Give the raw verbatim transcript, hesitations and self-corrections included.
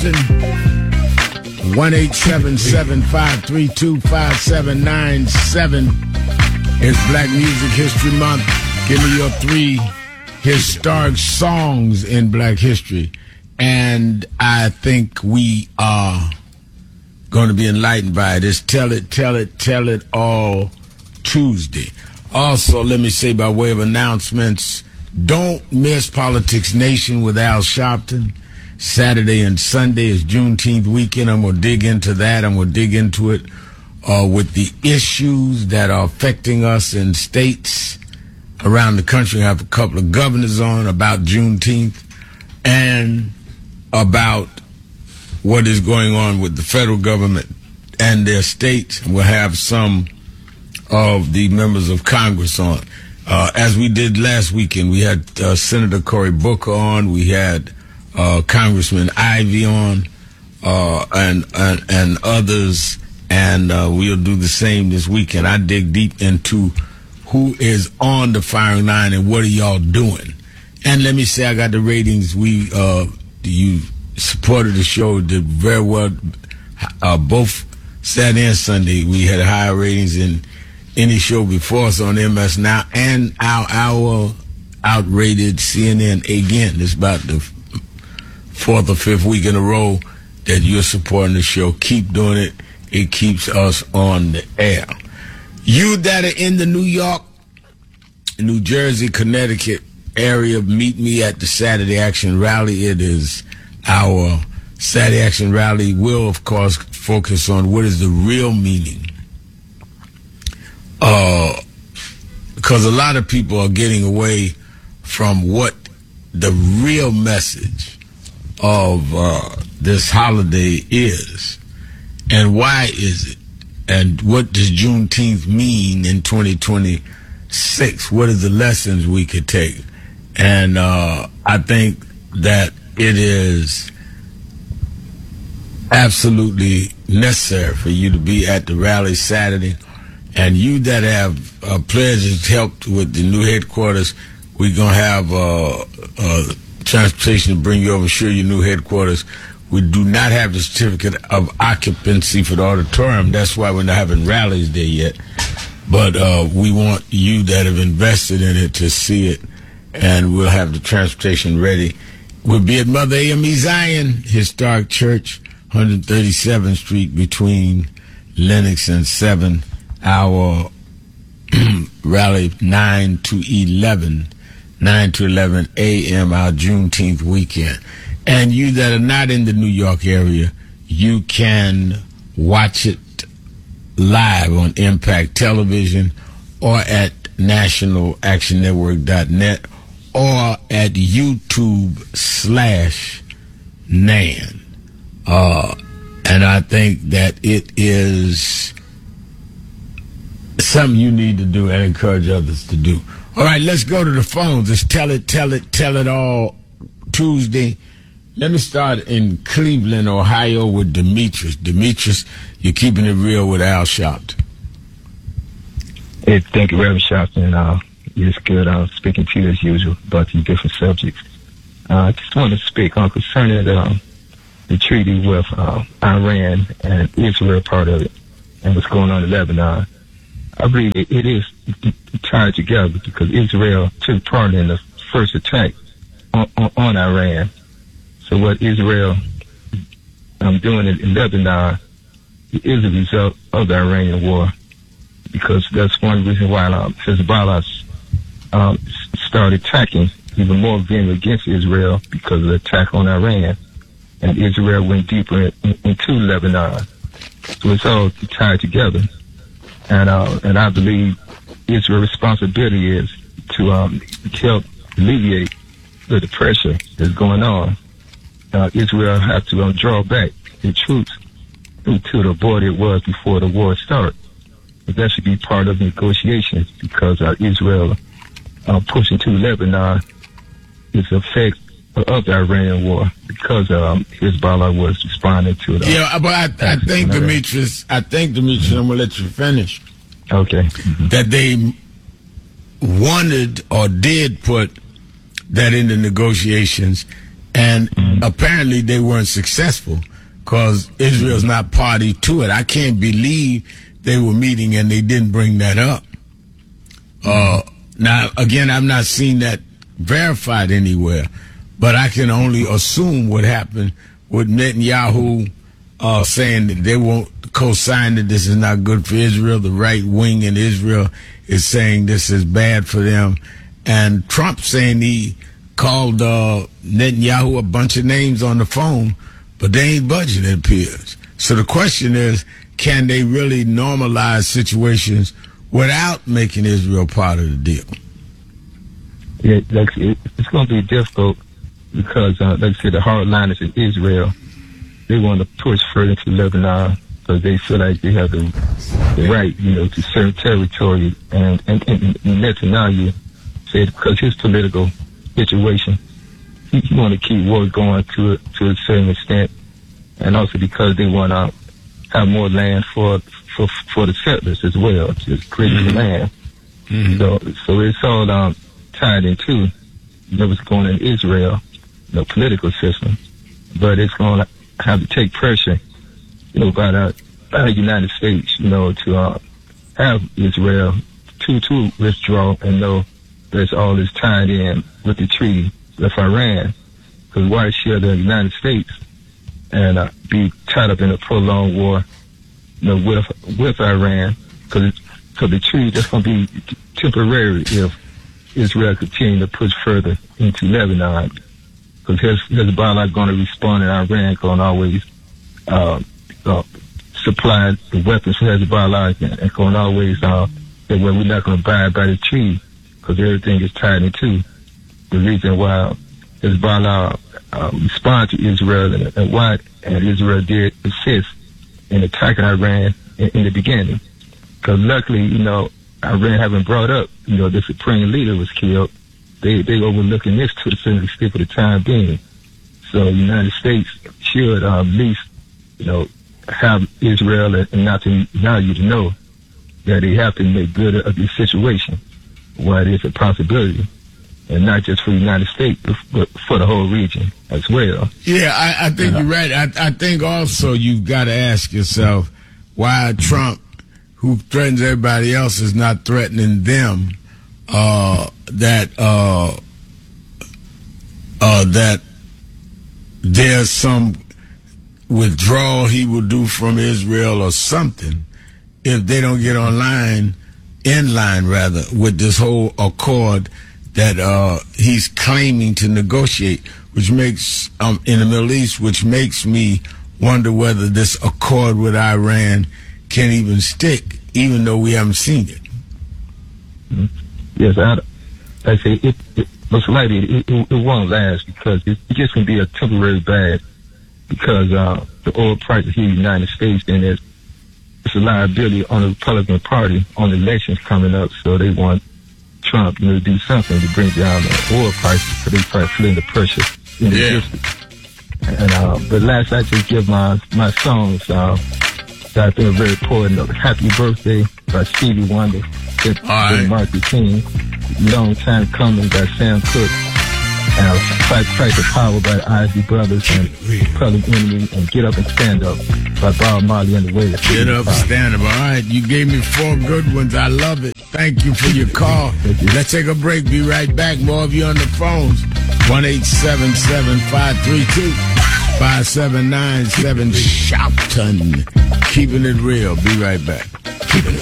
Sharpton. one eight seven seven, five three two, five seven nine seven. It's Black Music History Month. Give me your three historic songs in Black history. And I think we are going to be enlightened by it. It's Tell It, Tell It, Tell It All Tuesday. Also, let me say by way of announcements, don't miss Politics Nation with Al Sharpton. Saturday and Sunday is Juneteenth weekend. I'm going to dig into that. I'm going to dig into it uh, with the issues that are affecting us in states around the country. I have a couple of governors on about Juneteenth and about what is going on with the federal government and their states. We'll have some of the members of Congress on. Uh, as we did last weekend, we had uh, Senator Cory Booker on. We had uh, Congressman Ivey on, uh, and, and and others. And uh, we'll do the same this weekend. I dig deep into who is on the firing line and what are y'all doing. And let me say, I got the ratings. We uh, you supported the show, did very well. Uh, both Saturday and Sunday, we had higher ratings than any show before us on M S Now, and our our outrated C N N again. It's about the fourth or fifth week in a row that you're supporting the show. Keep doing it. It keeps us on the air. You that are in the New York, New Jersey, Connecticut area, meet me at the Saturday Action Rally. It is our Saturday Action Rally. Will, of course, focus on what is the real meaning. Uh, because a lot of people are getting away from what the real message of uh, this holiday is. And why is it? And what does Juneteenth mean in twenty twenty-six? What are the lessons we could take? And uh, I think that it is absolutely necessary for you to be at the rally Saturday. And you that have uh, pledged helped with the new headquarters, we're going to have uh, uh, transportation to bring you over, sure your new headquarters. We do not have the certificate of occupancy for the auditorium. That's why we're not having rallies there yet. But uh, we want you that have invested in it to see it, and we'll have the transportation ready. We'll be at Mother A M E Zion Historic Church, one thirty-seventh Street between Lenox and seventh. Our rally nine to eleven, nine to eleven a.m. our Juneteenth weekend. And you that are not in the New York area, you can watch it live on Impact Television or at national action network dot net or at YouTube slash Nan. Uh, and I think that it is something you need to do and encourage others to do. All right, let's go to the phones. It's Tell It, Tell It, Tell It All Tuesday. Let me start in Cleveland, Ohio with Demetrius. Demetrius, you're keeping it real with Al Sharpton. Hey, thank you, Reverend Sharpton. Uh, it's good uh, speaking to you as usual about these different subjects. Uh, I just wanted to speak on concerning the, the treaty with uh, Iran and Israel, part of it, and what's going on in Lebanon. I believe it, it is tied together because Israel took part in the first attack on, on, on Iran. So what Israel um, doing in, in Lebanon is a result of the Iranian war, because that's one reason why um, Hezbollah um, started attacking even more vehemently against Israel, because of the attack on Iran, and Israel went deeper in, in, into Lebanon. So it's all tied together. And uh, and I believe Israel's responsibility is to um, help alleviate the, the pressure that's going on. Uh, Israel has to um, draw back the troops to the border it was before the war started. But that should be part of negotiations, because uh, Israel uh, pushing to Lebanon is the effect of the Iranian war, because um, Hezbollah was responding to it. Yeah, but I, I think, Demetrius, I think, Demetrius, I'm going to let you finish. Okay. Mm-hmm. That they wanted or did put that in the negotiations And apparently they weren't successful because Israel's not party to it. I can't believe they were meeting and they didn't bring that up. Uh, now, again, I've not seen that verified anywhere, but I can only assume what happened with Netanyahu uh, saying that they won't co-sign that this is not good for Israel. The right wing in Israel is saying this is bad for them. And Trump saying he called uh, Netanyahu a bunch of names on the phone, but they ain't budging, it appears. So the question is, can they really normalize situations without making Israel part of the deal? Yeah, like it's going to be difficult because, uh, like I said, the hardliners in Israel, they want to push further into Lebanon because they feel like they have the, the right, you know, to certain territory. And, and, and Netanyahu said because his political situation, he, he want to keep war going to to a certain extent, and also because they want to have more land for for for the settlers as well, just creating mm-hmm. land. Mm-hmm. So so it's all um, tied into you know, what's going on in Israel, the political system, but it's going to have to take pressure, you know, by the, by the United States, you know, to uh, have Israel to to withdraw and know that's all is tied in with the treaty with Iran. Because why should the United States and uh, be tied up in a prolonged war, you know, with with Iran? Because so the treaty that's going to be t- temporary if Israel continue to push further into Lebanon. Because Hezbollah going to respond, and Iran going to always uh, uh, supply the weapons for Hezbollah, and, and going to always uh, say, well, we're not going to abide by the treaty. Because everything is tied into the reason why Hezbollah uh, responded to Israel and, and why and Israel did assist in attacking Iran in, in the beginning. Because luckily, you know, Iran having brought up, you know, the supreme leader was killed. They they overlooking this to the certain extent for the time being. So the United States should um, at least, you know, have Israel and not to allow you to know that they have to make good of this situation. Why it is a possibility, and not just for the United States, but for the whole region as well. Yeah, I, I think uh, you're right. I, I think also you've got to ask yourself why Trump, who threatens everybody else, is not threatening them. Uh, that uh, uh, that there's some withdrawal he will do from Israel or something if they don't get online. In line, rather, with this whole accord that uh, he's claiming to negotiate, which makes, um, in the Middle East, which makes me wonder whether this accord with Iran can even stick, even though we haven't seen it. Mm-hmm. Yes, I, I say it, it most likely it, it, it won't last because it, it just can be a temporary bad because uh, the oil price here in the United States, then there's it's a liability on the Republican Party on the elections coming up, so they want Trump, you know, to do something to bring down the oil prices, so they start feeling the pressure in the yeah. district. And uh, but last I just give my my songs uh, that I think are very important. Happy Birthday by Stevie Wonder, by Martin King, Long Time Coming by Sam Cooke, and Fight Fight the Power by the Isley Brothers, and Public Enemy, and Get Up and Stand Up by Bob Marley and the Wailers. Get Up and Stand Up. All right, you gave me four good ones. I love it. Thank you for your call. You. Let's take a break. Be right back. More of you on the phones. one eight seven seven, five three two, five seven nine seven. Shopton. Keeping it real. Be right back. Keeping it